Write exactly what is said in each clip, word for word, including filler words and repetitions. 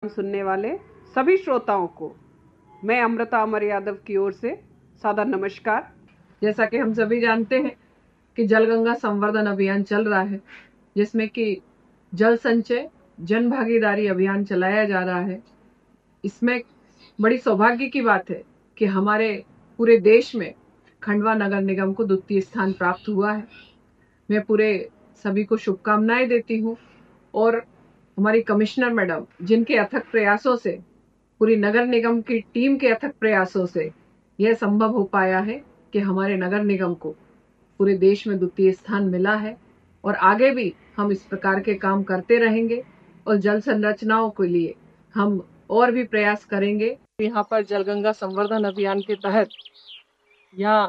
सुनने वाले सभी श्रोताओं को मैं अमृता अमर यादव की ओर से सादर नमस्कार। जैसा कि हम सभी जानते हैं कि जलगंगा संवर्धन अभियान चल रहा है, जिसमें कि जल संचय जन भागीदारी अभियान चलाया जा रहा है। इसमें बड़ी सौभाग्य की बात है कि हमारे पूरे देश में खंडवा नगर निगम को द्वितीय स्थान प्राप्त हुआ है। मैं पूरे सभी को शुभकामनाएं देती हूँ और हमारी कमिश्नर मैडम, जिनके अथक प्रयासों से, पूरी नगर निगम की टीम के अथक प्रयासों से यह संभव हो पाया है कि हमारे नगर निगम को पूरे देश में द्वितीय स्थान मिला है और आगे भी हम इस प्रकार के काम करते रहेंगे और जल संरचनाओं के लिए हम और भी प्रयास करेंगे। यहाँ पर जलगंगा संवर्धन अभियान के तहत यहाँ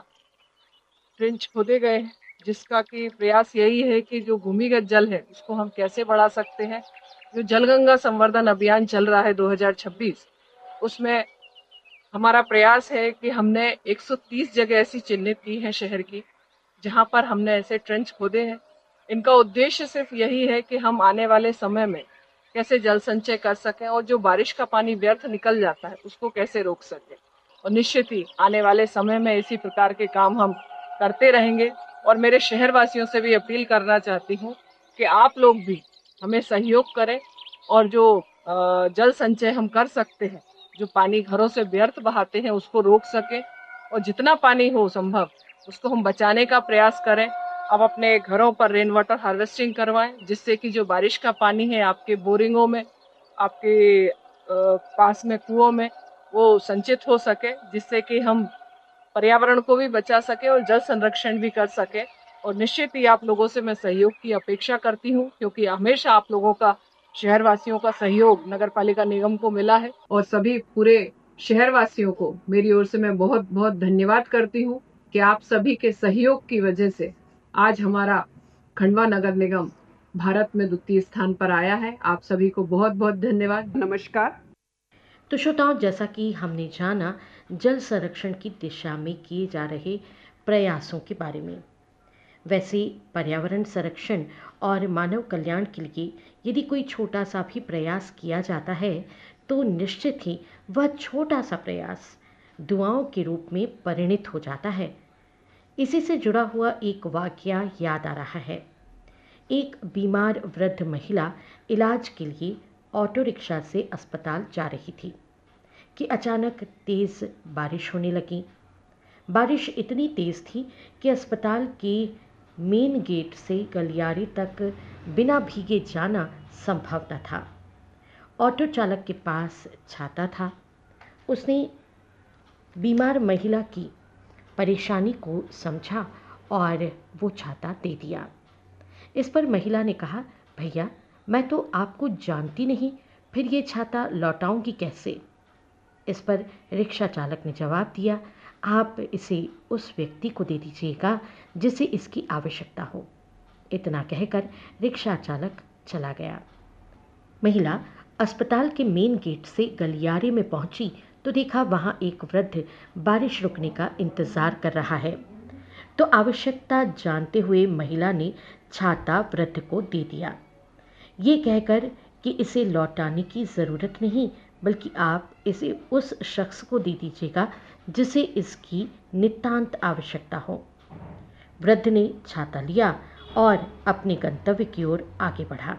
ट्रेंच खोदे गए हैं, जिसका कि प्रयास यही है कि जो भूमिगत जल है उसको हम कैसे बढ़ा सकते हैं। जो जलगंगा संवर्धन अभियान चल रहा है दो हज़ार छब्बीस, उसमें हमारा प्रयास है कि हमने एक सौ तीस जगह ऐसी चिन्हित की हैं शहर की, जहां पर हमने ऐसे ट्रेंच खोदे हैं। इनका उद्देश्य सिर्फ यही है कि हम आने वाले समय में कैसे जल संचय कर सकें और जो बारिश का पानी व्यर्थ निकल जाता है उसको कैसे रोक सकें। और निश्चित ही आने वाले समय में इसी प्रकार के काम हम करते रहेंगे। और मेरे शहरवासियों से भी अपील करना चाहती हूँ कि आप लोग भी हमें सहयोग करें और जो जल संचय हम कर सकते हैं, जो पानी घरों से व्यर्थ बहाते हैं उसको रोक सकें और जितना पानी हो संभव उसको हम बचाने का प्रयास करें। अब अपने घरों पर रेन वाटर हार्वेस्टिंग करवाएं, जिससे कि जो बारिश का पानी है आपके बोरिंगों में, आपके पास में कुओं में, वो संचित हो सके, जिससे कि हम पर्यावरण को भी बचा सके और जल संरक्षण भी कर सके। और निश्चित ही आप लोगों से मैं सहयोग की अपेक्षा करती हूँ, क्योंकि हमेशा आप लोगों का, शहरवासियों का सहयोग नगर पालिका निगम को मिला है। और सभी पूरे शहरवासियों को मेरी ओर से मैं बहुत बहुत धन्यवाद करती हूँ कि आप सभी के सहयोग की वजह से आज हमारा खंडवा नगर निगम भारत में द्वितीय स्थान पर आया है। आप सभी को बहुत बहुत धन्यवाद। नमस्कार। तो श्रोताओं, जैसा कि हमने जाना जल संरक्षण की दिशा में किए जा रहे प्रयासों के बारे में, वैसे पर्यावरण संरक्षण और मानव कल्याण के लिए यदि कोई छोटा सा भी प्रयास किया जाता है तो निश्चित ही वह छोटा सा प्रयास दुआओं के रूप में परिणित हो जाता है। इसी से जुड़ा हुआ एक वाकया याद आ रहा है। एक बीमार वृद्ध महिला इलाज के लिए ऑटो रिक्शा से अस्पताल जा रही थी कि अचानक तेज़ बारिश होने लगी। बारिश इतनी तेज़ थी कि अस्पताल के मेन गेट से गलियारे तक बिना भीगे जाना संभव न था। ऑटो चालक के पास छाता था। उसने बीमार महिला की परेशानी को समझा और वो छाता दे दिया। इस पर महिला ने कहा, भैया मैं तो आपको जानती नहीं, फिर ये छाता लौटाऊंगी कैसे? इस पर रिक्शा चालक ने जवाब दिया, आप इसे उस व्यक्ति को दे दीजिएगा जिसे इसकी आवश्यकता हो। इतना कहकर रिक्शा चालक चला गया। महिला अस्पताल के मेन गेट से गलियारे में पहुंची तो देखा वहां एक वृद्ध बारिश रुकने का इंतजार कर रहा है। तो आवश्यकता जानते हुए महिला ने छाता वृद्ध को दे दिया, ये कहकर कि इसे लौटाने की ज़रूरत नहीं, बल्कि आप इसे उस शख्स को दे दीजिएगा जिसे इसकी नितांत आवश्यकता हो। वृद्ध ने छाता लिया और अपने गंतव्य की ओर आगे बढ़ा।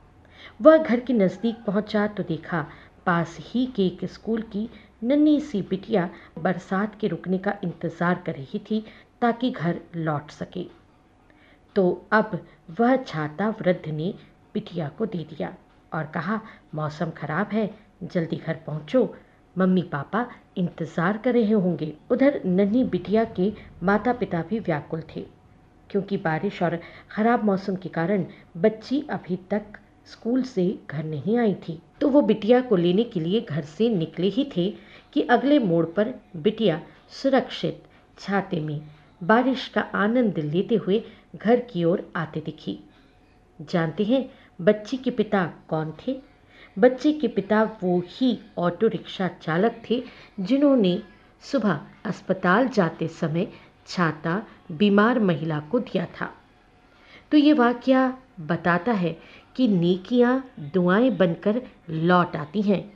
वह घर के नज़दीक पहुंचा तो देखा पास ही के एक स्कूल की नन्ही सी बिटिया बरसात के रुकने का इंतज़ार कर रही थी ताकि घर लौट सके। तो अब वह छाता वृद्ध ने बिटिया को दे दिया और कहा, मौसम खराब है, जल्दी घर पहुंचो, मम्मी पापा इंतज़ार कर रहे होंगे। उधर नन्ही बिटिया के माता पिता भी व्याकुल थे, क्योंकि बारिश और ख़राब मौसम के कारण बच्ची अभी तक स्कूल से घर नहीं आई थी। तो वो बिटिया को लेने के लिए घर से निकले ही थे कि अगले मोड़ पर बिटिया सुरक्षित छाते में बारिश का आनंद लेते हुए घर की ओर आते दिखी। जानते हैं बच्ची के पिता कौन थे? बच्चे के पिता वो ही ऑटो रिक्शा चालक थे जिन्होंने सुबह अस्पताल जाते समय छाता बीमार महिला को दिया था। तो ये वाकया बताता है कि नेकियां दुआएं बनकर लौट आती हैं।